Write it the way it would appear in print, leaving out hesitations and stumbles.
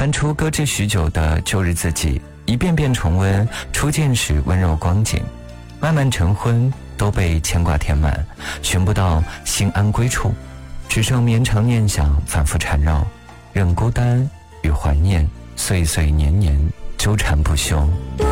翻出搁置许久的旧日自己，一遍遍重温初见时温柔光景，慢慢成婚都被牵挂填满，寻不到心安归处，只剩绵长念想反复缠绕，任孤单与怀念岁岁年年纠缠不休。